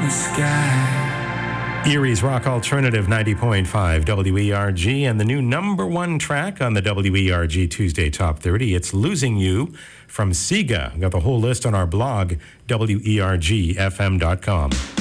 sky. Erie's Rock Alternative 90.5 WERG, and the new #1 track on the WERG Tuesday Top 30. It's Losing You from Sega. We've got the whole list on our blog, WERGFM.com.